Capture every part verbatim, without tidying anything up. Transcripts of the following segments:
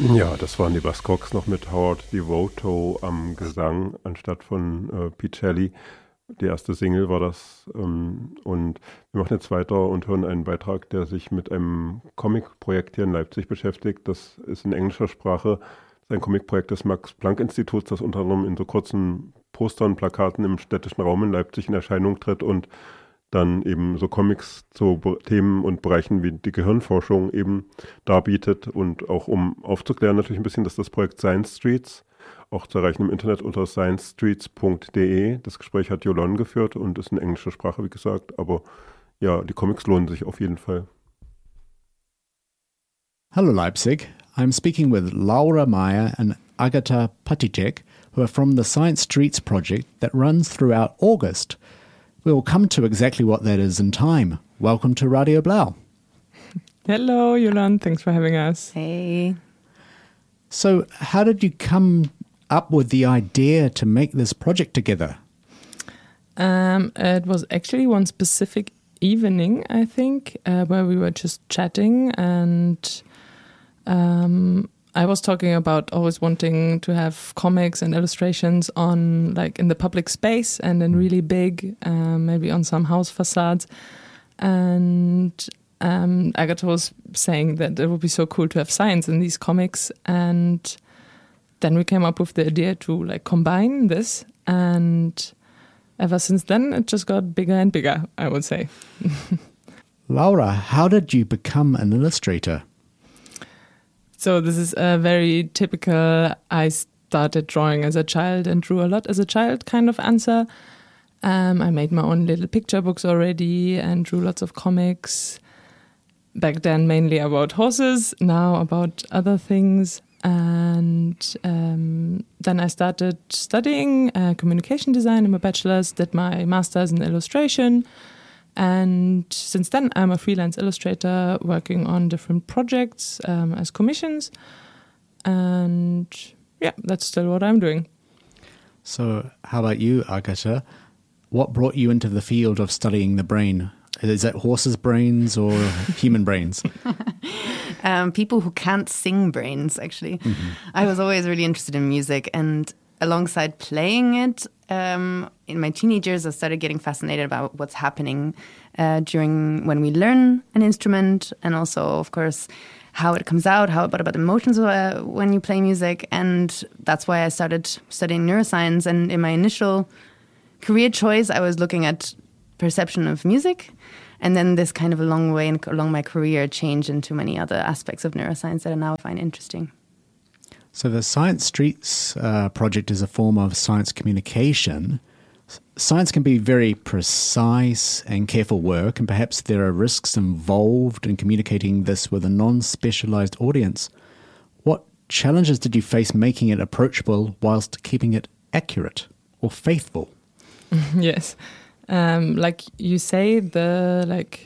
Ja, das waren die Buzzcocks noch mit Howard Devoto am Gesang anstatt von äh, Pete Shelley. Die erste Single war das. Ähm, und wir machen jetzt weiter und hören einen Beitrag, der sich mit einem Comic-Projekt hier in Leipzig beschäftigt. Das ist in englischer Sprache. Das ist ein Comic-Projekt des Max-Planck-Instituts, das unter anderem in so kurzen Postern, Plakaten im städtischen Raum in Leipzig in Erscheinung tritt und dann eben so Comics zu Be- Themen und Bereichen wie die Gehirnforschung eben darbietet und auch um aufzuklären natürlich ein bisschen, dass das Projekt Science Streets auch zu erreichen im Internet unter science streets punkt de. Das Gespräch hat Jolon geführt und ist in englischer Sprache, wie gesagt, aber ja, die Comics lohnen sich auf jeden Fall. Hello Leipzig, I'm speaking with Laura Meyer and Agata Paticek, who are from the Science Streets project that runs throughout August. We will come to exactly what that is in time. Welcome to Radio Blau. Hello, Yolande. Thanks for having us. Hey. So, how did you come up with the idea to make this project together? Um, it was actually one specific evening, I think, uh, where we were just chatting, and um, I was talking about always wanting to have comics and illustrations on, like, in the public space and in really big, um, maybe on some house facades. And um, Agatha was saying that it would be so cool to have science in these comics. And then we came up with the idea to, like, combine this. And ever since then, it just got bigger and bigger, I would say. Laura, how did you become an illustrator? So this is a very typical, I started drawing as a child and drew a lot as a child kind of answer. Um, I made my own little picture books already and drew lots of comics. Back then mainly about horses, now about other things. And um, then I started studying uh, communication design in my bachelor's, did my master's in illustration. And since then, I'm a freelance illustrator working on different projects um, as commissions. And yeah, that's still what I'm doing. So how about you, Agata? What brought you into the field of studying the brain? Is that horses' brains or human brains? um, people who can't sing brains, actually. Mm-hmm. I was always really interested in music, and alongside playing it, um, in my teenage years, I started getting fascinated about what's happening uh, during when we learn an instrument, and also, of course, how it comes out, how about about emotions uh, when you play music. And that's why I started studying neuroscience. And in my initial career choice, I was looking at perception of music. And then this kind of a long way and along my career changed into many other aspects of neuroscience that I now find interesting. So the Science Streets uh, project is a form of science communication. S- Science can be very precise and careful work, and perhaps there are risks involved in communicating this with a non-specialized audience. What challenges did you face making it approachable whilst keeping it accurate or faithful? Yes. Um, like you say, the like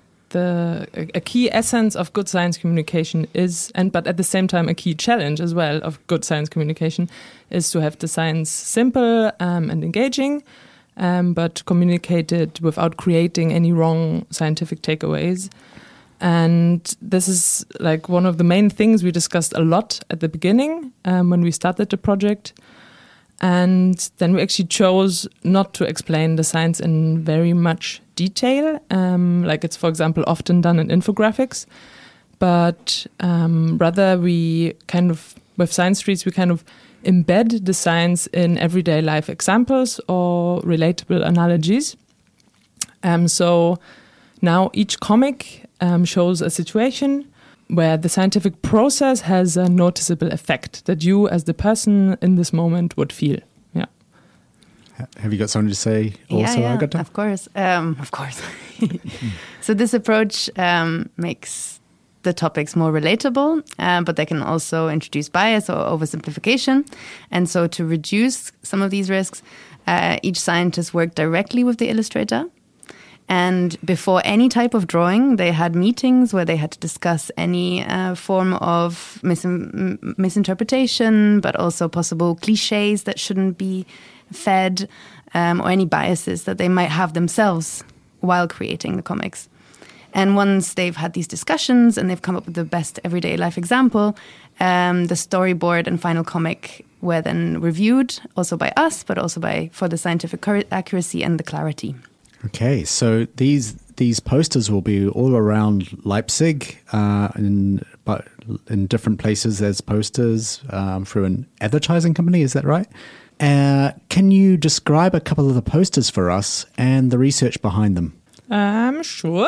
the a, a key essence of good science communication is, and but at the same time a key challenge as well of good science communication is to have the science simple um, and engaging, um, but communicated without creating any wrong scientific takeaways. And this is like one of the main things we discussed a lot at the beginning um, when we started the project. And then we actually chose not to explain the science in very much detail, um, like it's, for example, often done in infographics. But um, rather we kind of, with Science Streets, we kind of embed the science in everyday life examples or relatable analogies. Um, so now each comic um, shows a situation where the scientific process has a noticeable effect that you as the person in this moment would feel. Yeah. Have you got something to say also, yeah, yeah, Agata? Of course. Um, of course. So this approach um, makes the topics more relatable, um, but they can also introduce bias or oversimplification. And so to reduce some of these risks, uh, each scientist worked directly with the illustrator. And before any type of drawing, they had meetings where they had to discuss any uh, form of mis- misinterpretation, but also possible cliches that shouldn't be fed, um, or any biases that they might have themselves while creating the comics. And once they've had these discussions and they've come up with the best everyday life example, um, the storyboard and final comic were then reviewed, also by us, but also by for the scientific accuracy and the clarity. Okay, so these these posters will be all around Leipzig, uh, in but in different places as posters um, through an advertising company. Is that right? Uh, can you describe a couple of the posters for us and the research behind them? Um, sure.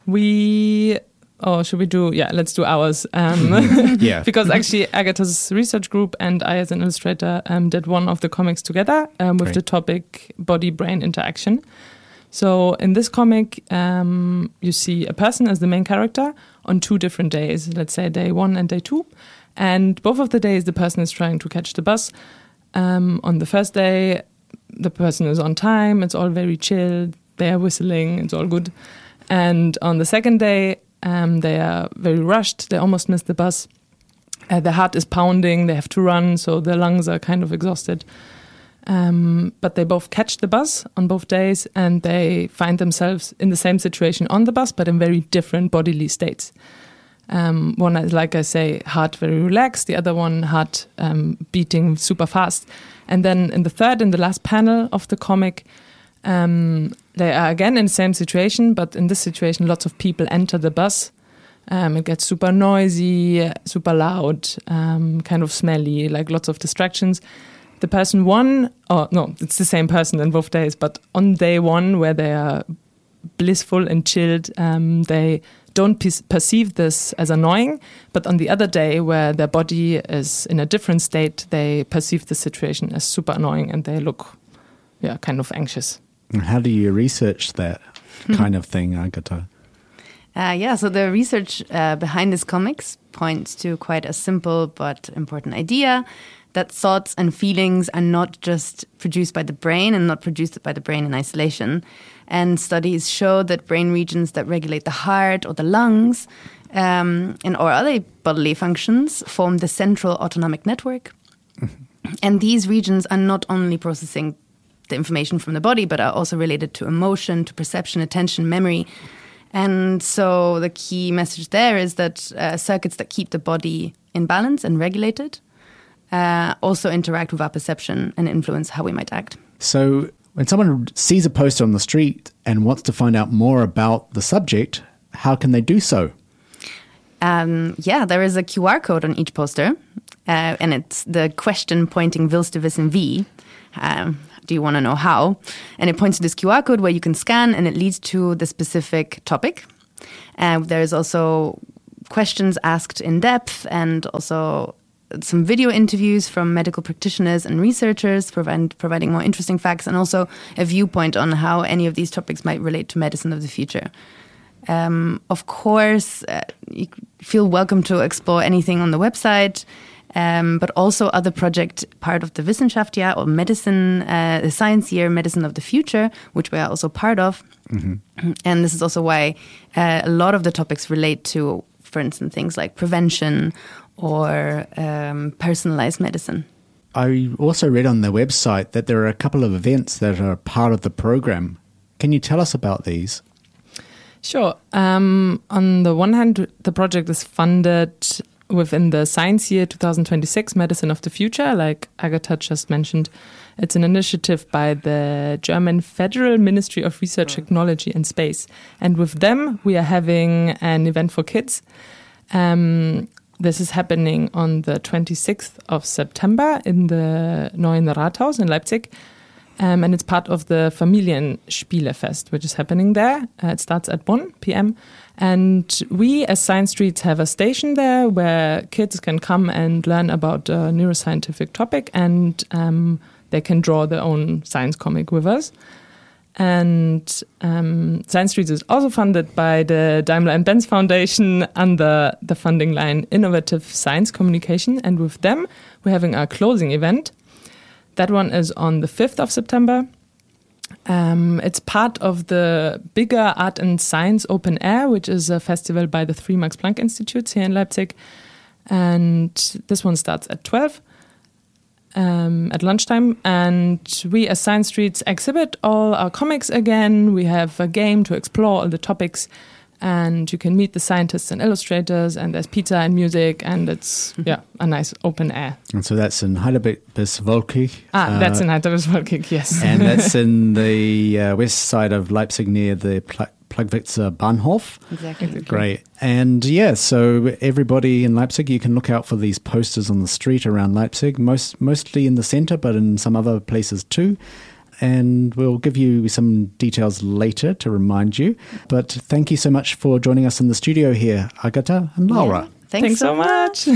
We. Oh, should we do? Yeah, let's do ours. Um, yeah. Because actually, Agatha's research group and I, as an illustrator, um, did one of the comics together um, with Great. the topic body-brain interaction. So in this comic, um, you see a person as the main character on two different days. Let's say day one and day two. And both of the days, the person is trying to catch the bus. Um, on the first day, the person is on time. It's all very chill. They are whistling. It's all good. And on the second day, um, they are very rushed. They almost miss the bus. Uh, their heart is pounding. They have to run, so their lungs are kind of exhausted. Um, but they both catch the bus on both days, and they find themselves in the same situation on the bus, but in very different bodily states. Um, one is, like I say, heart very relaxed. The other one, heart um, beating super fast. And then in the third and the last panel of the comic, um, they are again in the same situation, but in this situation, lots of people enter the bus. Um, it gets super noisy, super loud, um, kind of smelly, like lots of distractions. The person one, or no, it's the same person in both days, but on day one, where they are blissful and chilled, um, they don't pe- perceive this as annoying, but on the other day, where their body is in a different state, they perceive the situation as super annoying, and they look, yeah, kind of anxious. And how do you research that kind of thing, Agatha? Uh, yeah, so the research uh, behind this comics points to quite a simple but important idea, that thoughts and feelings are not just produced by the brain and not produced by the brain in isolation. And studies show that brain regions that regulate the heart or the lungs um, and or other bodily functions form the central autonomic network. And these regions are not only processing the information from the body, but are also related to emotion, to perception, attention, memory. And so the key message there is that uh, circuits that keep the body in balance and regulated Uh, also interact with our perception and influence how we might act. So when someone sees a poster on the street and wants to find out more about the subject, how can they do so? Um, yeah, there is a Q R code on each poster, uh, and it's the question pointing Willst du wissen wie? Um, do you want to know how? And it points to this Q R code where you can scan, and it leads to the specific topic. Uh, there is also questions asked in depth, and also some video interviews from medical practitioners and researchers, provide, providing more interesting facts, and also a viewpoint on how any of these topics might relate to medicine of the future. Um, of course, uh, you feel welcome to explore anything on the website, um, but also other project part of the Wissenschaftsjahr or medicine, uh, the science year, medicine of the future, which we are also part of. Mm-hmm. And this is also why uh, a lot of the topics relate to, for instance, things like prevention or um, personalized medicine. I also read on their website that there are a couple of events that are part of the program. Can you tell us about these? Sure. Um, on the one hand, the project is funded within the Science Year twenty twenty-six Medicine of the Future, like Agatha just mentioned. It's an initiative by the German Federal Ministry of Research, Technology and Space. And with them, we are having an event for kids. Um, This is happening on the twenty-sixth of September in the Neuen Rathaus in Leipzig. Um, and it's part of the Familienspielefest, which is happening there. Uh, it starts at one p.m. And we, as Science Streets, have a station there where kids can come and learn about a neuroscientific topic, and um, they can draw their own science comic with us. And um, Science Streets is also funded by the Daimler and Benz Foundation under the funding line Innovative Science Communication. And with them, we're having our closing event. That one is on the fifth of September. Um, it's part of the bigger Art and Science Open Air, which is a festival by the three Max Planck Institutes here in Leipzig. And this one starts at twelve. Um, at lunchtime, and we as Science Streets exhibit all our comics again. We have a game to explore all the topics. and you can meet the scientists and illustrators, and there's pizza and music, and it's yeah a nice open air. And so that's in Heidelberg bis Wolkig. Ah, uh, that's in Heidelberg bis Wolkig, yes. And that's in the uh, west side of Leipzig near the Pl- Plugwitzer Bahnhof. Exactly. Great. And yeah, so everybody in Leipzig, you can look out for these posters on the street around Leipzig, most mostly in the center, but in some other places too. And we'll give you some details later to remind you. But thank you so much for joining us in the studio here, Agatha and Laura. Yeah, thanks, thanks so much.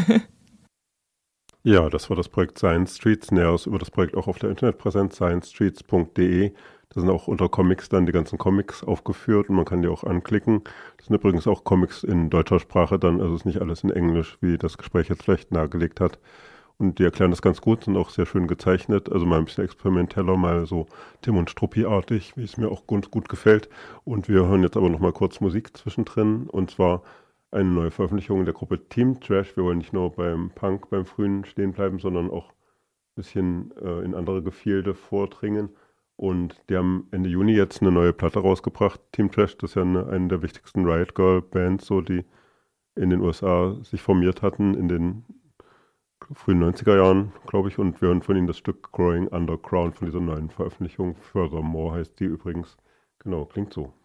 Ja, das war das Projekt Science Streets. Näheres über das Projekt auch auf der Internetpräsenz science streets punkt de. Da sind auch unter Comics dann die ganzen Comics aufgeführt und man kann die auch anklicken. Das sind übrigens auch Comics in deutscher Sprache dann, also ist nicht alles in Englisch, wie das Gespräch jetzt vielleicht nahegelegt hat. Und die erklären das ganz gut, sind auch sehr schön gezeichnet, also mal ein bisschen experimenteller, mal so Tim und Struppi-artig, wie es mir auch gut, gut gefällt. Und wir hören jetzt aber nochmal kurz Musik zwischendrin, und zwar eine neue Veröffentlichung der Gruppe Team Trash. Wir wollen nicht nur beim Punk, beim Frühen stehen bleiben, sondern auch ein bisschen äh, in andere Gefilde vordringen. Und die haben Ende Juni jetzt eine neue Platte rausgebracht. Team Trash, das ist ja eine, eine der wichtigsten Riot Girl Bands, so, die in den U S A sich formiert hatten in den frühen neunziger Jahren, glaube ich. Und wir hören von ihnen das Stück Growing Underground von dieser neuen Veröffentlichung. Furthermore heißt die übrigens. Genau, klingt so.